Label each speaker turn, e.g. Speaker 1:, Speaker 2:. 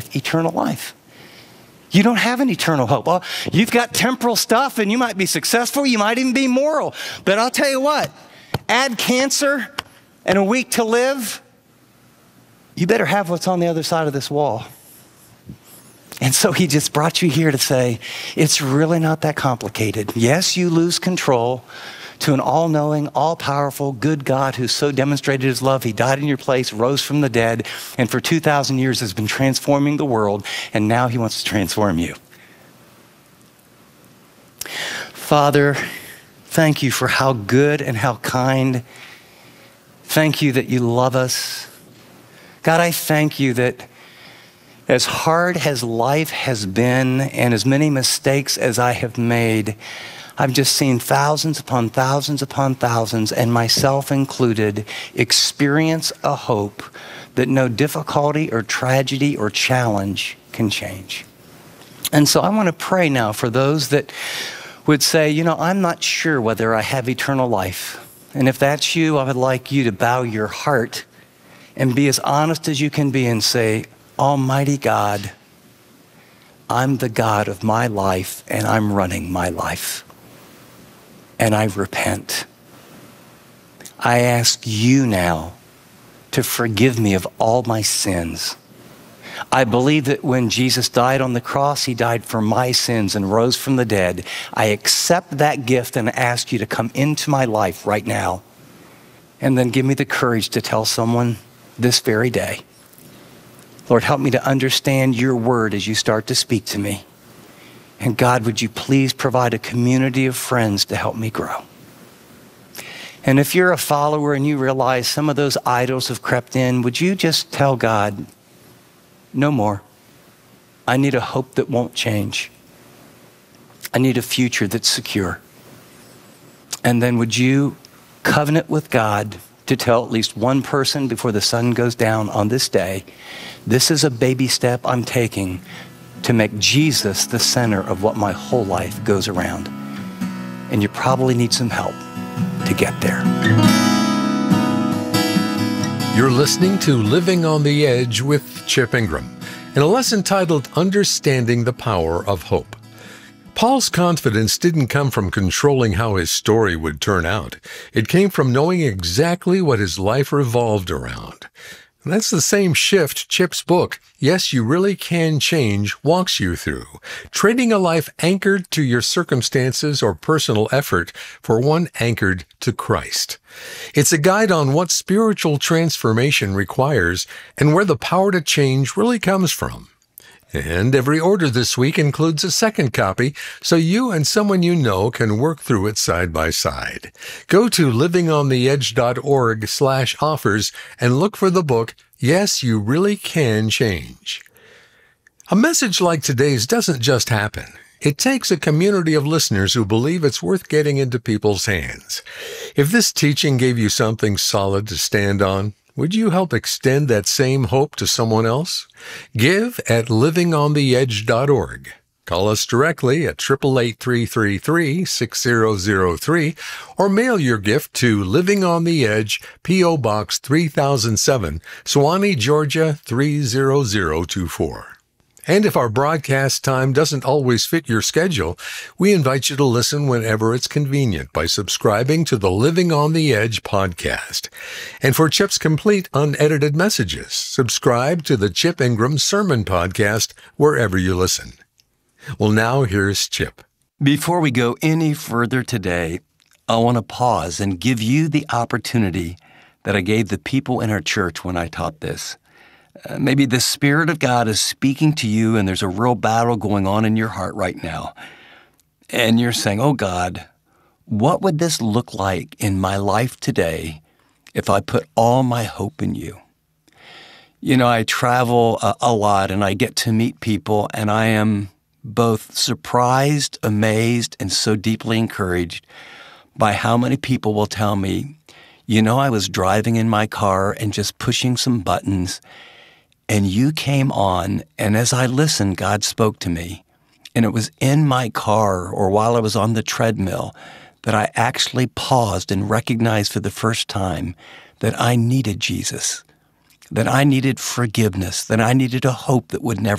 Speaker 1: have eternal life. You don't have an eternal hope. Well, you've got temporal stuff and you might be successful, you might even be moral. But I'll tell you what, add cancer and a week to live, you better have what's on the other side of this wall. And so he just brought you here to say, it's really not that complicated. Yes, you lose control to an all-knowing, all-powerful, good God who so demonstrated his love. He died in your place, rose from the dead, and for 2,000 years has been transforming the world, and now he wants to transform you. Father, thank you for how good and how kind. Thank you that you love us. God, I thank you that as hard as life has been and as many mistakes as I have made, I've just seen thousands upon thousands upon thousands, and myself included, experience a hope that no difficulty or tragedy or challenge can change. And so I want to pray now for those that would say, you know, I'm not sure whether I have eternal life. And if that's you, I would like you to bow your heart and be as honest as you can be and say, Almighty God, I'm the God of my life and I'm running my life. And I repent. I ask you now to forgive me of all my sins. I believe that when Jesus died on the cross, he died for my sins and rose from the dead. I accept that gift and ask you to come into my life right now. And then give me the courage to tell someone this very day. Lord, help me to understand your word as you start to speak to me. And God, would you please provide a community of friends to help me grow? And if you're a follower and you realize some of those idols have crept in, would you just tell God, no more. I need a hope that won't change. I need a future that's secure. And then would you covenant with God to tell at least one person before the sun goes down on this day, this is a baby step I'm taking to make Jesus the center of what my whole life goes around. And you probably need some help to get there.
Speaker 2: You're listening to Living on the Edge with Chip Ingram, in a lesson titled Understanding the Power of Hope. Paul's confidence didn't come from controlling how his story would turn out. It came from knowing exactly what his life revolved around. And that's the same shift Chip's book, Yes, You Really Can Change, walks you through, trading a life anchored to your circumstances or personal effort for one anchored to Christ. It's a guide on what spiritual transformation requires and where the power to change really comes from. And every order this week includes a second copy, so you and someone you know can work through it side by side. Go to livingontheedge.org/offers and look for the book, Yes, You Really Can Change. A message like today's doesn't just happen. It takes a community of listeners who believe it's worth getting into people's hands. If this teaching gave you something solid to stand on, would you help extend that same hope to someone else? Give at livingontheedge.org. Call us directly at 888-333-6003 or mail your gift to Living on the Edge, P.O. Box 3007, Suwanee, Georgia 30024. And if our broadcast time doesn't always fit your schedule, we invite you to listen whenever it's convenient by subscribing to the Living on the Edge podcast. And for Chip's complete unedited messages, subscribe to the Chip Ingram Sermon Podcast wherever you listen. Well, now here's Chip.
Speaker 1: Before we go any further today, I want to pause and give you the opportunity that I gave the people in our church when I taught this. Maybe the Spirit of God is speaking to you and there's a real battle going on in your heart right now. And you're saying, oh God, what would this look like in my life today if I put all my hope in you? You know, I travel a lot and I get to meet people and I am both surprised, amazed, and so deeply encouraged by how many people will tell me, you know, I was driving in my car and just pushing some buttons and you came on, and as I listened, God spoke to me. And it was in my car or while I was on the treadmill that I actually paused and recognized for the first time that I needed Jesus, that I needed forgiveness, that I needed a hope that would never